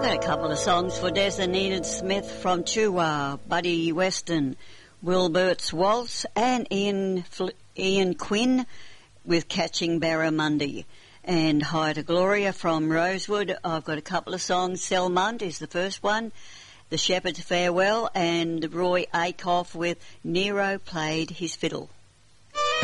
I've got a couple of songs for Des and Enid Smith from Chuwa, Buddy Weston, Wilbert's Waltz, and Ian Quinn with Catching Barramundi. And Hi to Gloria from Rosewood. I've got a couple of songs. Selmund is the first one, The Shepherd's Farewell, and Roy Acuff with Nero Played His Fiddle.